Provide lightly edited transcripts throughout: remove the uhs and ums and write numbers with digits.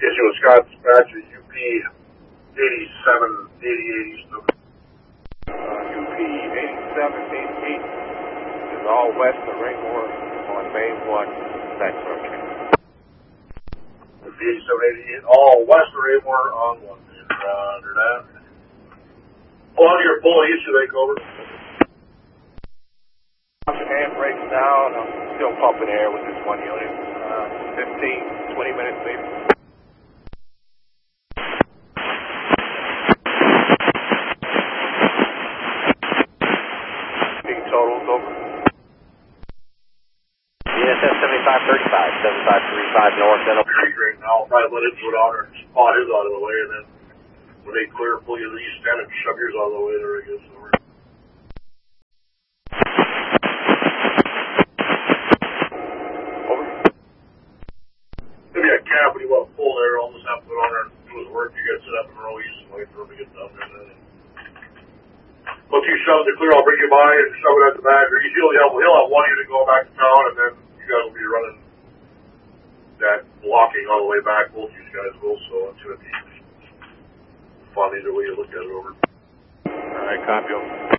Issue with Scott Dispatcher, UP 8788 East of UP 8788 is all west of Raymore on Main 1, that direction. UP 8788, all west of Raymore on 1. Roger that. Pull out your pull east, you think, over. Handbrakes down. I'm still pumping air with this one unit. 15, 20 minutes maybe. Big totals over. ESS 7535, 7535 north. Right now, I'll probably let it go down or spot his out of the way, and then when they clear, pull you to the east end and shove yours out of the way there, I guess. Over. Maybe a cap when you want to pull there, I'll just have to put on there and do his work. You guys sit up in row east and wait for him to get down there. Then. Once you shove the clear, I'll bring you by and shove it at the back. Or he'll have one unit going back to town, and then you guys will be running that blocking all the way back. Both you guys will, so it's going to be fun either way you look at it over. Alright, copy.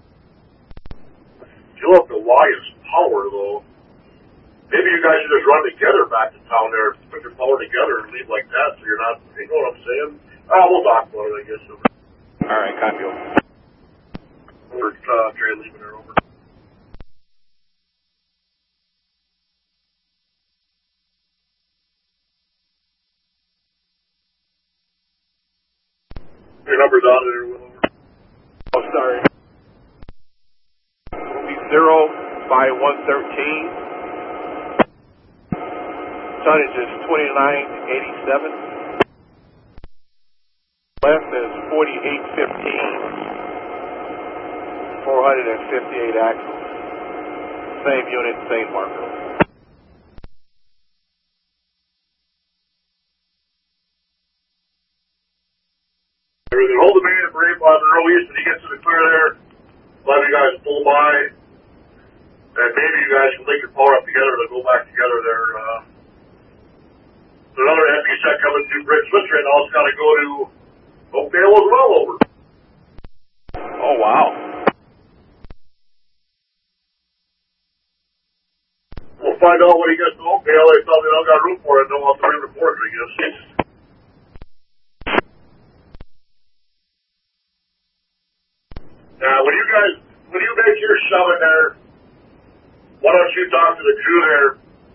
You'll have the widest power, though. Maybe you guys should just run together back to town there, put your power together and leave like that so you're not, you know what I'm saying? We'll talk about it, I guess. Alright, copy. Over, Trey leaving her over. Your number's on there, Will. Oh, sorry. It'll be 0 by 113. Tonnage is 2987. Left is 4815. 458 axles. Same unit, same marker. Everything. Hold the man for 8 miles in row east when he gets to the clear there. Let you guys pull by. And maybe you guys can link your power up together to go back together there. There's another MP set coming through Bridge Switch right now. It's got to go to Oakdale as well over. Oh, wow. We'll find out when he gets to Oakdale. They probably don't got room for it. Don't want 3 reports, I guess. When you make your shoving there, why don't you talk to the crew there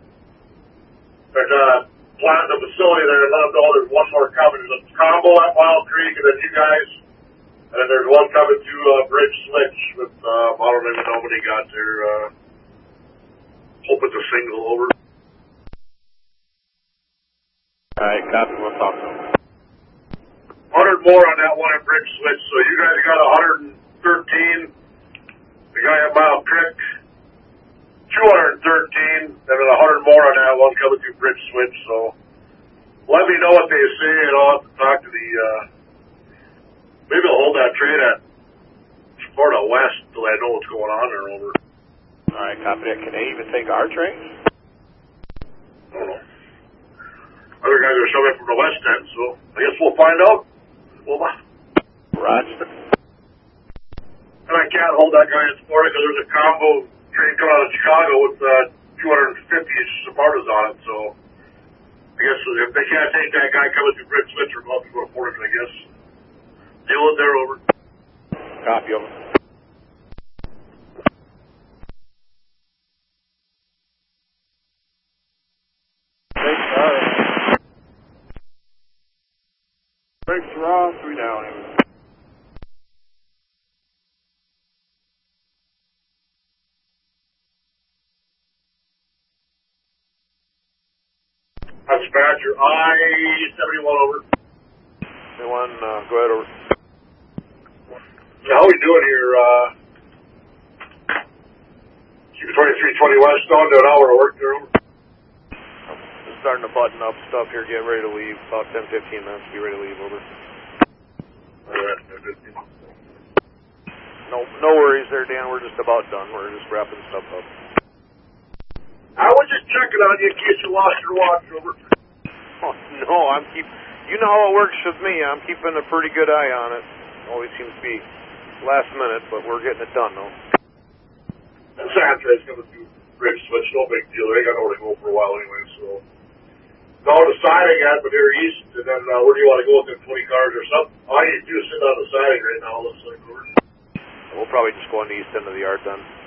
and plan the facility there and let them know there's one more coming. There's a combo at Wild Creek and then you guys, and then there's one coming to Bridge Switch with, I don't even know when he got there, hope it's a single over. Alright, copy, we'll talk to him. 100 more on that one at Bridge Switch, so you guys got 113. The guy at Mile Creek, 213, and then 100 more on that one coming through Bridge Switch, so let me know what they say, and I'll have to talk to the, maybe I'll hold that train at Florida West till I know what's going on there over. Alright, copy that. Can they even take our train? I don't know. Other guys are coming from the west end, so I guess we'll find out. Roger. And I can't hold that guy in Florida because there's a combo train coming out of Chicago with 250 Spartas on it, so I guess if they can't take that guy coming through Bridge Switch, we're going to go to Portland, I guess. Deal with there, over. Copy, over. Thanks, Ross. 3 down. Dispatcher, I-71 over. Anyone, go ahead over. So how we doing here? Keep 2320 West, down to an hour to work there, over. I'm starting to button up stuff here, get ready to leave. About 10-15 minutes, be ready to leave, over. Alright, no worries there, Dan. We're just about done. We're just wrapping stuff up. I was just checking on you in case you lost your watch, over. Oh, no, You know how it works with me. I'm keeping a pretty good eye on it. Always seems to be last minute, but we're getting it done, though. And Sandra's going to do bridge switch, no big deal. They got nowhere to go for a while anyway, so. No deciding yet, but they're east, and then where do you want to go with them 20 cars or something? All you do is sit on the siding right now, looks like. We'll probably just go on the east end of the yard then.